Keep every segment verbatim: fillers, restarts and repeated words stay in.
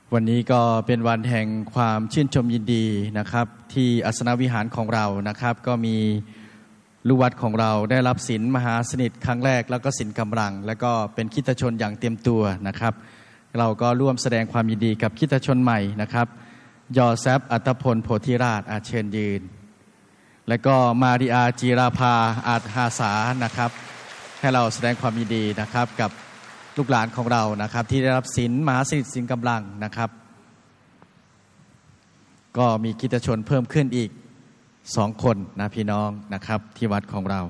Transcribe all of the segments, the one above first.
วันนี้ก็เป็นวันแห่งความชื่นชมยินดีนะครับที่อัสนวิหารของเรานะครับก็มีลูกวัดของเราได้รับศีลมหาสนิทครั้งแรกแล้วก็ศีลกำลังแล้วก็เป็นคริสตชนอย่างเต็มตัวนะครับเราก็ร่วมแสดงความยินดีกับคริสตชนใหม่นะครับยอแซฟอัตพลโพธิราชอาเชิญยืนและก็มาริอาจีราภาอาจหาสานะครับให้เราแสดงความยินดีนะครับกับลูกหลานของเรานะครับที่ได้รับศีลมหาสนิทศีลกำลังนะครับก็มีคริสตชนเพิ่มขึ้นอีกสองคนนะพี่น้องนะครับที่วัดของเรา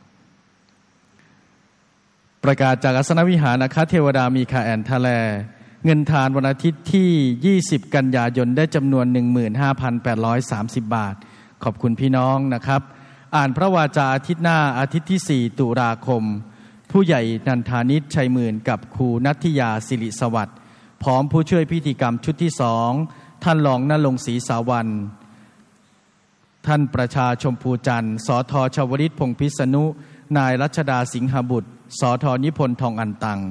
ประกาศจากอัสนวิหารนะคะเทวดามีคาแอนทะแลเงินทานวันอาทิตย์ที่ยี่สิบกันยายนได้จำนวน หนึ่งหมื่นห้าพันแปดร้อยสามสิบ บาทขอบคุณพี่น้องนะครับอ่านพระวาจาอาทิตย์หน้าอาทิตย์ที่สี่ตุลาคมผู้ใหญ่นันทานิชชัยหมื่นกับครูนัทธิยาสิริสวัสดิ์พร้อมผู้ช่วยพิธีกรรมชุดที่สองท่านรองณรงค์ศรีสาวันท่านประชาชมพูจันทร์สทชวลิตพงษ์พิษณุนายรัชดาสิงหบุตรสทนิพนธ์ทองอันตัง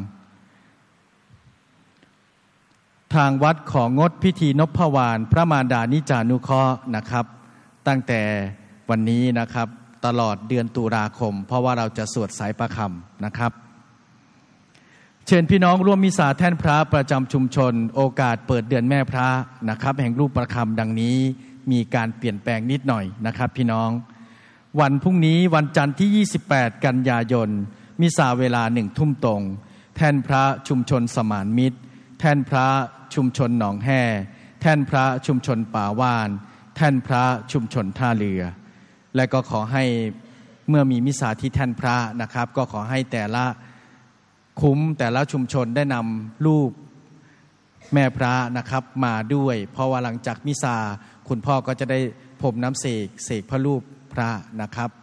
ทางวัดของงดพิธีนพวานพระมารดานิจานุเคราะห์นะครับตั้งแต่วันนี้นะครับตลอดเดือนตุลาคมเพราะว่าเราจะสวดสายประคำนะครับเชิญพี่น้องร่วมมิสาแท่นพระประจำชุมชนโอกาสเปิดเดือนแม่พระนะครับแห่งรูปประคำดังนี้มีการเปลี่ยนแปลงนิดหน่อยนะครับพี่น้องวันพรุ่งนี้วันจันทร์ที่ยี่สิบแปดกันยายนมิสาเวลาหนึ่งทุ่มตรงแท่นพระชุมชนสมานมิตรแท่นพระชุมชนหนองแห่แท่นพระชุมชนป่าว่านแท่นพระชุมชนท่าเรือและก็ขอให้เมื่อมีมิสาที่แท่นพระนะครับก็ขอให้แต่ละคุ้มแต่ละชุมชนได้นำรูปแม่พระนะครับมาด้วยเพราะว่าหลังจากมิสาคุณพ่อก็จะได้พรมน้ำเสกเสกพระรูปพระนะครับ